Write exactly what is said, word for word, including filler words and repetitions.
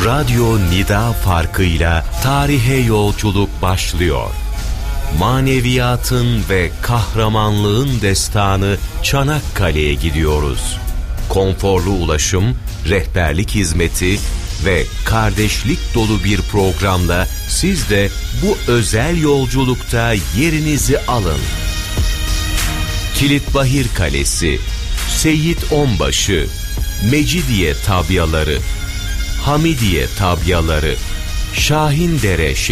Radyo Nida farkıyla tarihe yolculuk başlıyor. Maneviyatın ve kahramanlığın destanı Çanakkale'ye gidiyoruz. Konforlu ulaşım, rehberlik hizmeti ve kardeşlik dolu bir programla siz de bu özel yolculukta yerinizi alın. Kilitbahir Kalesi, Seyit Onbaşı, Mecidiye Tabyaları, Hamidiye Tabyaları, Şahindere